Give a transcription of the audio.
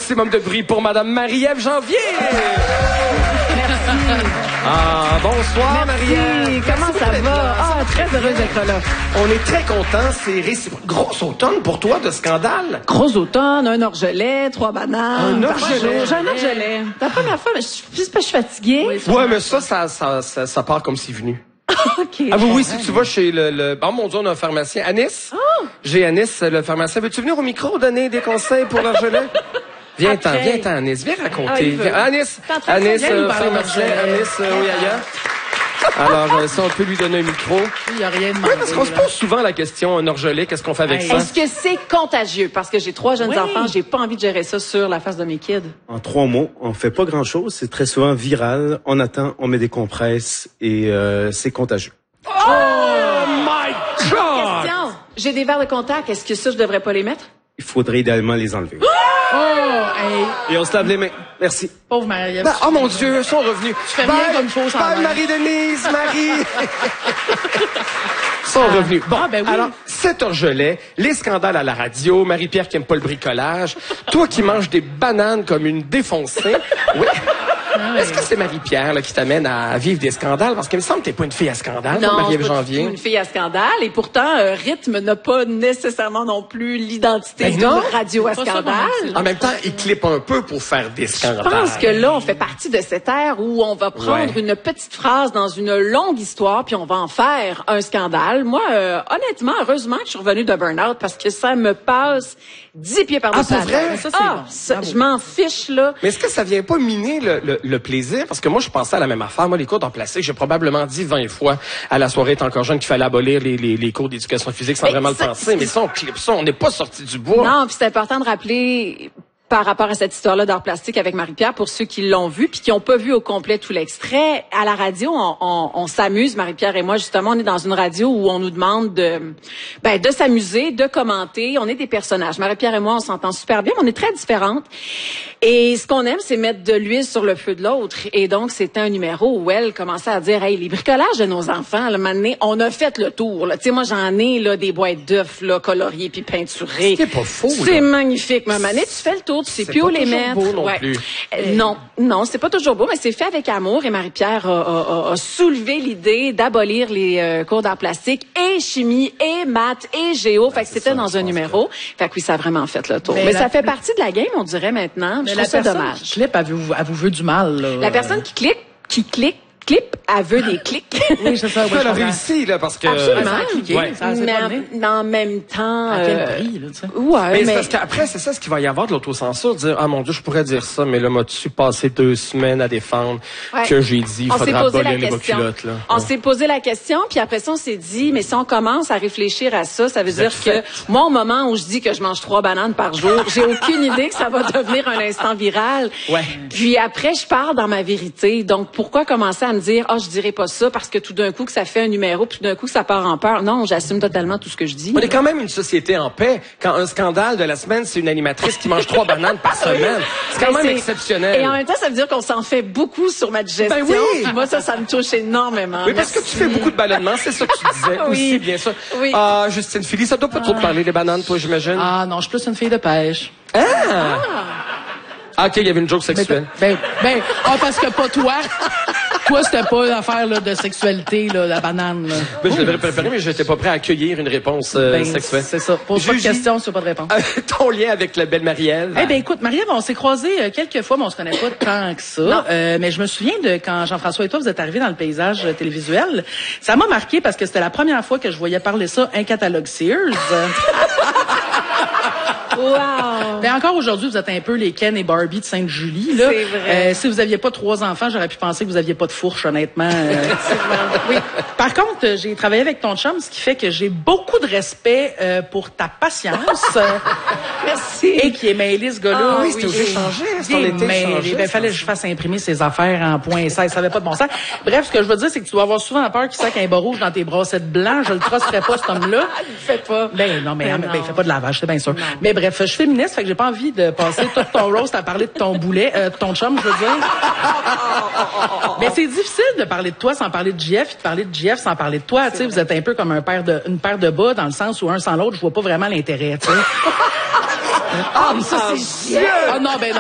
maximum de bruit pour Madame Marie-Ève Janvier. Merci. Ah, bonsoir, Marie-Ève. Comment ça va? Ah, très heureuse d'être là. On est très contents. C'est réciproque. Grosse automne pour toi de scandale. Gros automne, un orgelet, 3 bananes. Un orgelet? J'ai un orgelet. C'est la première fois, mais je suis fatiguée. Ouais, mais ça part comme c'est venu. OK. Ah oui, si tu vas chez le... Oh mon Dieu, on a un pharmacien. Anis? Oh. J'ai Anis, le pharmacien. Veux-tu venir au micro donner des conseils pour l'orgelet? Viens-t'en, Anis. Viens raconter. Anis, pharmacien, Anis, oui, ailleurs. Alors, si on peut lui donner un micro. Il n'y a rien de mal. Oui, parce qu'on se pose souvent la question, un orgelet, qu'est-ce qu'on fait avec ça? Est-ce que c'est contagieux? Parce que j'ai 3 jeunes enfants, j'ai pas envie de gérer ça sur la face de mes kids. En 3 mots, on fait pas grand-chose. C'est très souvent viral. On attend, on met des compresses et c'est contagieux. Oh my God! Question. J'ai des verres de contact. Est-ce que ça, je devrais pas les mettre? Il faudrait idéalement les enlever. Oh, hey, Et on se lave les mains. Merci. pauvre Marie-Ève. Oh mon Dieu, ils sont revenus. Tu fais bien comme il faut, sans Bye, même. Marie-Denise, Marie. Ils sont revenus. Bon, ben oui. alors, cet orgelet, les scandales à la radio, Marie-Pierre qui aime pas le bricolage, toi qui manges des bananes comme une défoncée. Oui. Est-ce que c'est Marie-Pierre là, qui t'amène à vivre des scandales? Parce qu'il me semble que t'es pas une fille à scandale, Non, Marie-Ève je suis pas Janvier. une fille à scandale. Et pourtant, Rythme n'a pas nécessairement non plus l'identité Ben d'une non. radio à Pas ça, scandale. mon En même temps, il clippe un peu pour faire des Je scandales. pense que là, on fait partie de cette ère où on va prendre une petite phrase dans une longue histoire puis on va en faire un scandale. Moi, honnêtement, heureusement que je suis revenue de burn-out parce que ça me passe 10 pieds par-dessus. Ah, pour vrai? Ça, c'est bon. ça, je m'en fiche, là. Mais est-ce que ça vient pas miner le plaisir? Parce que moi, je pensais à la même affaire. Moi, les cours d'art plastique, j'ai probablement dit 20 fois à la soirée T'es encore jeune qu'il fallait abolir les cours d'éducation physique sans vraiment le penser. Mais ça, on clip ça. On n'est pas sorti du bois. Non, puis c'est important de rappeler par rapport à cette histoire-là d'art plastique avec Marie-Pierre, pour ceux qui l'ont vu puis qui n'ont pas vu au complet tout l'extrait, à la radio, on s'amuse, Marie-Pierre et moi, justement, on est dans une radio où on nous demande de s'amuser, de commenter. On est des personnages. Marie-Pierre et moi, on s'entend super bien, mais on est très différentes. Et ce qu'on aime, c'est mettre de l'huile sur le feu de l'autre. Et donc, c'était un numéro où elle commençait à dire, hey, les bricolages de nos enfants, là, maintenant, on a fait le tour, là. Tu sais, moi, j'en ai, là, des boîtes d'œufs, là, coloriées puis peinturées. C'est pas faux, C'est là. magnifique, maman. Tu fais le tour, tu sais plus où les mettre. beau non plus. Non, c'est pas toujours beau, mais c'est fait avec amour. Et Marie-Pierre a soulevé l'idée d'abolir les cours d'art plastique et chimie et maths et géo. Fait que c'était dans un numéro. Fait que oui, ça a vraiment fait le tour. Mais ça fait partie de la game, on dirait maintenant. Je Mais trouve ça personne dommage. qui clip, elle vous veut du mal, là. La personne qui clip, elle veut des clics. Oui, c'est ça, oui, Elle a je comprends. réussi, là, parce que... Absolument. Ça a cliqué, Ouais. ça s'est pas donné. mais en même temps... À quel prix, là, tu sais? Ouais, Mais c'est mais... parce qu'après, c'est ça ce qu'il va y avoir de l'autocensure, dire, ah mon Dieu, je pourrais dire ça, mais là, m'as-tu passé 2 semaines à défendre Ouais. que j'ai dit, il On s'est faudra posé abolir la les bas question. culottes, là. On s'est posé la question, puis après ça, on s'est dit, mais si on commence à réfléchir à ça, ça veut dire que moi, au moment où je dis que je mange 3 bananes par jour, j'ai aucune idée que ça va devenir un instant viral. Ouais. Puis après, je pars dans ma vérité. Donc, pourquoi commencer à me dire, je dirais pas ça parce que tout d'un coup que ça fait un numéro, puis tout d'un coup que ça part en peur. Non, j'assume totalement tout ce que je dis. On est quand même une société en paix. Quand un scandale de la semaine, c'est une animatrice qui mange 3 bananes par semaine. C'est quand Ben, même exceptionnel. Et en même temps, ça veut dire qu'on s'en fait beaucoup sur ma digestion. Ben oui. Puis moi, ça me touche énormément. Oui, parce que tu fais beaucoup de ballonnements, c'est ça que tu disais Oui. aussi, bien sûr. Oui. Ah, Justine Philly, ça doit pas trop te parler, les bananes, toi, j'imagine? Ah, non, je suis plus une fille de pêche. Ah, OK, il y avait une joke sexuelle. Parce que pas toi. Toi, c'était pas une affaire là, de sexualité, là, la banane. Là. Ben, je l'avais préparé, mais j'étais pas prêt à accueillir une réponse sexuelle. C'est ça. Pose pas de Jugie, questions, tu n'as pas de réponse. ton lien avec la belle Marie-Ève. Eh ben écoute, Marie-Ève, on s'est croisés quelques fois, mais on se connaît pas tant que ça. Mais je me souviens de quand Jean-François et toi, vous êtes arrivés dans le paysage télévisuel. Ça m'a marqué parce que c'était la première fois que je voyais parler ça, un catalogue Sears. Wow! Mais encore aujourd'hui, vous êtes un peu les Ken et Barbie de Sainte-Julie. Là. C'est vrai. Si vous aviez pas 3 enfants, j'aurais pu penser que vous aviez pas de fourche, honnêtement. Oui. Par contre, j'ai travaillé avec ton chum, ce qui fait que j'ai beaucoup de respect pour ta patience. Merci. Et qui est mêlé, ce gars-là. oui, c'était obligé de changer, c'est ton été changé. Ben, fallait que je fasse imprimer ses affaires en point 16. Ça avait pas de bon sens. Bref, ce que je veux dire, c'est que tu dois avoir souvent peur qu'il sac un bas rouge dans tes brassettes blancs. Je le trusterais pas, cet homme-là. Fais pas. Ben, non, mais Ben il non. fait pas de lavage, c'est bien sûr. Mais bref, je suis féministe, fait que j'ai pas envie de passer tout ton roast à parler de ton boulet, de ton chum, je veux dire. Mais c'est difficile de parler de toi sans parler de JF, et de parler de JF sans parler de toi. Tu sais, vous êtes un peu comme une paire de bas, dans le sens où un sans l'autre, je vois pas vraiment l'intérêt, tu sais. Ah, mais ça, c'est Ah non, ben non.